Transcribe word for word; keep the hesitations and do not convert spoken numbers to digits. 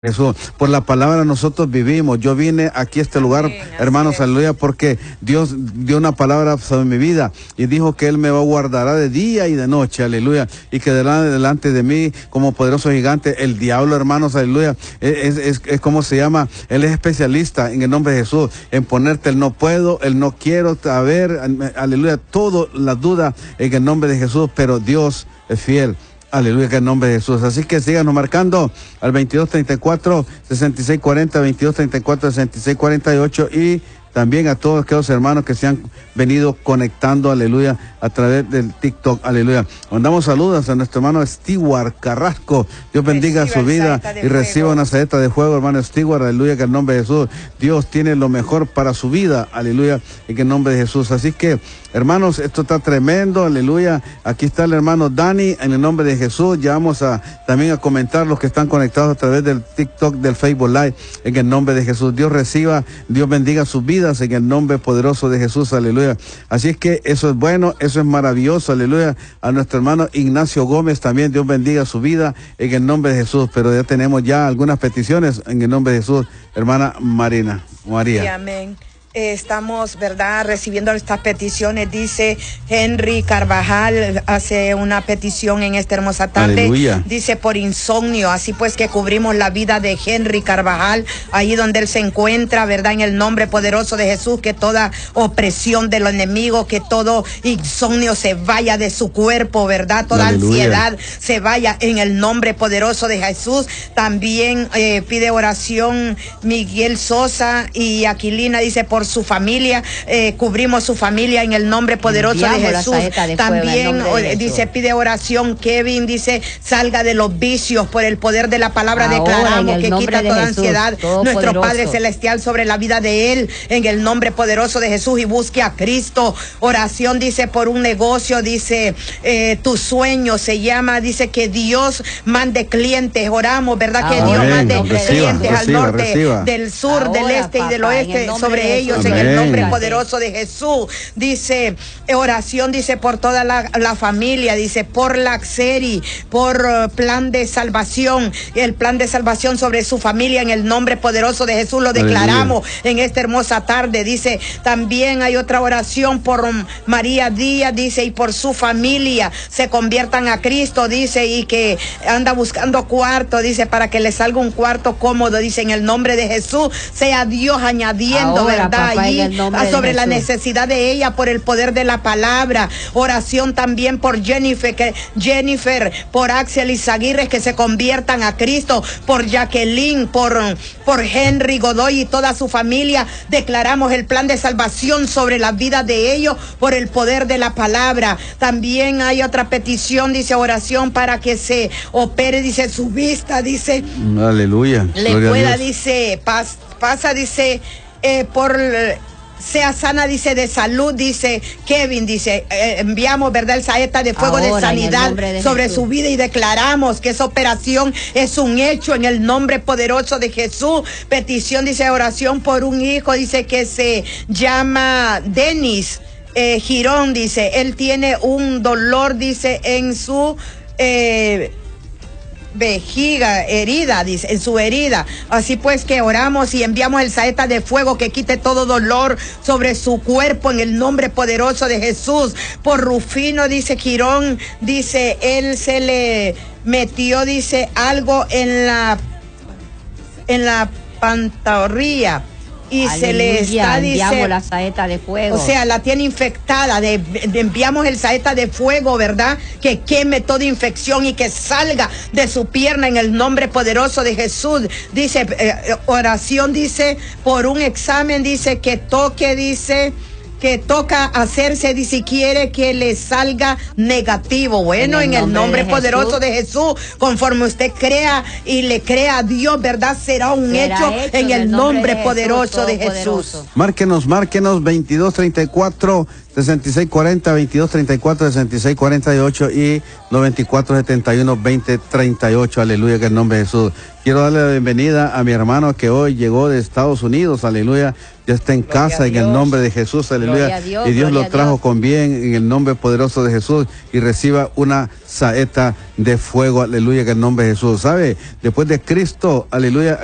Jesús, por la palabra nosotros vivimos. Yo vine aquí a este lugar, sí, hermanos, aleluya, porque Dios dio una palabra sobre mi vida y dijo que Él me guardará de día y de noche, aleluya, y que delante, delante de mí como poderoso gigante, el diablo, hermanos, aleluya, es, es, es como se llama, Él es especialista en el nombre de Jesús, en ponerte el no puedo, el no quiero, a ver, aleluya, todo la duda en el nombre de Jesús, pero Dios es fiel. Aleluya, que en nombre de Jesús. Así que síganos marcando al veintidós treinta y cuatro, sesenta y seis cuarenta, veintidós treinta y cuatro, sesenta y seis cuarenta y ocho y también a todos aquellos hermanos que se han venido conectando, aleluya, a través del TikTok, aleluya. Mandamos saludos a nuestro hermano Stewart Carrasco. Dios bendiga su vida y reciba una saeta de fuego, hermano Stewart, aleluya, que en nombre de Jesús. Dios tiene lo mejor para su vida, aleluya, y que en nombre de Jesús. Así que, hermanos, esto está tremendo, aleluya. Aquí está el hermano Dani, en el nombre de Jesús. Ya vamos a también a comentar los que están conectados a través del TikTok, del Facebook Live, en el nombre de Jesús. Dios reciba, Dios bendiga sus vidas en el nombre poderoso de Jesús, aleluya. Así es que eso es bueno, eso es maravilloso, aleluya. A nuestro hermano Ignacio Gómez también, Dios bendiga su vida en el nombre de Jesús. Pero ya tenemos ya algunas peticiones en el nombre de Jesús, hermana Marina, María. Sí, amén. Eh, estamos, ¿verdad?, recibiendo estas peticiones. Dice Henry Carvajal, hace una petición en esta hermosa tarde. Aleluya. Dice por insomnio, así pues que cubrimos la vida de Henry Carvajal, ahí donde él se encuentra, ¿verdad?, en el nombre poderoso de Jesús, que toda opresión de los enemigos, que todo insomnio se vaya de su cuerpo, ¿verdad?, toda Aleluya. Ansiedad se vaya en el nombre poderoso de Jesús. También eh, pide oración Miguel Sosa y Aquilina, dice por su familia, eh, cubrimos su familia en el nombre poderoso de Jesús. De También de dice, Jesús. Pide oración Kevin, dice, salga de los vicios por el poder de la palabra. Ahora, declaramos que quita toda Jesús, ansiedad, nuestro poderoso Padre Celestial, sobre la vida de él, en el nombre poderoso de Jesús, y busque a Cristo. Oración, dice, por un negocio, dice, eh, tu sueño se llama, dice, que Dios mande clientes. Oramos, ¿verdad? Que Dios mande reciba, clientes reciba, al norte, reciba. Del sur, Ahora, del este, papá, y del oeste sobre ellos. Amén. En el nombre poderoso de Jesús. Dice, oración, dice, por toda la, la familia, dice, por la serie, por uh, plan de salvación, el plan de salvación sobre su familia, en el nombre poderoso de Jesús, lo declaramos. Aleluya. En esta hermosa tarde. Dice, también hay otra oración por um, María Díaz, dice, y por su familia, se conviertan a Cristo, dice, y que anda buscando cuarto, dice, para que le salga un cuarto cómodo, dice, en el nombre de Jesús, sea Dios añadiendo, Ahora, verdad, papá, allí sobre la necesidad de ella por el poder de la palabra. Oración también por Jennifer, que Jennifer, por Axel y Zaguirre, que se conviertan a Cristo, por Jacqueline, por, por Henry Godoy y toda su familia. Declaramos el plan de salvación sobre la vida de ellos por el poder de la palabra. También hay otra petición, dice, oración para que se opere, dice, su vista, dice, aleluya, le Gloria pueda, dice, pas, pasa, dice, eh, por sea sana, dice, de salud, dice Kevin, dice, eh, enviamos, ¿verdad?, el saeta de fuego Ahora, de sanidad de sobre Jesús. Su vida, y declaramos que esa operación es un hecho en el nombre poderoso de Jesús. Petición, dice, oración por un hijo, dice, que se llama Denis eh, Girón, dice, él tiene un dolor, dice, en su eh, vejiga, herida, dice, en su herida. Así pues que oramos y enviamos el saeta de fuego que quite todo dolor sobre su cuerpo en el nombre poderoso de Jesús. Por Rufino, dice Girón, dice, él se le metió, dice, algo en la en la pantorrilla y Aleluya, se le está, dice, la saeta de fuego. O sea, la tiene infectada. De, de, enviamos el saeta de fuego, ¿verdad? Que queme toda infección y que salga de su pierna en el nombre poderoso de Jesús. Dice, eh, oración, dice, por un examen, dice, que toque, dice, que toca hacerse, dice, si quiere que le salga negativo. Bueno, en el, en el nombre, nombre poderoso de Jesús, conforme usted crea y le crea a Dios, ¿verdad? Será un Será hecho, hecho en el nombre, nombre de poderoso Jesús, de Jesús. Márquenos, márquenos, veintidós treinta y cuatro, sesenta y seis cuarenta, veintidós treinta y cuatro, sesenta y seis cuarenta y ocho y noventa y cuatro setenta y uno, veinte treinta y ocho. Aleluya, que en nombre de Jesús. Quiero darle la bienvenida a mi hermano que hoy llegó de Estados Unidos. Aleluya. Ya está en Gloria casa en el nombre de Jesús. Aleluya. Dios, y Dios lo trajo Dios. con bien en el nombre poderoso de Jesús y reciba una saeta de fuego. Aleluya, que en nombre de Jesús. ¿Sabe? Después de Cristo, aleluya.